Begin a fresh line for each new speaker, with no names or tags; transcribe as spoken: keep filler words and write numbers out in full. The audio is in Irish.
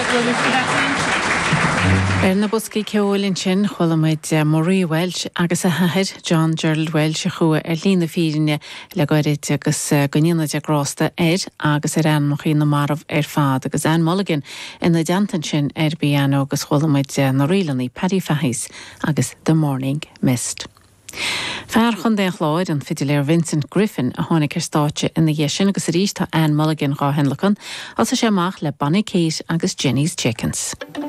Er na buscaí ceolín sin chulaid Marie Welsh agus a haid John Gerald Welsh a chua ar lína fírinne le goirid agus goníana de grásta air agus ar an mochaí na marmh ar fád agus an Mulligan ina deantan sin ar bíano agus chulaid na rilaní Paddy Fahis agus The Morning Mist. Fear chun déach láid an fidiléir Vincent Griffin a tháinig ar státe ina dhéisin agus a ríos tá Anne Mulligan rá henlachan as a sé amach le Bonnie Keys agus Jenny's Chickens.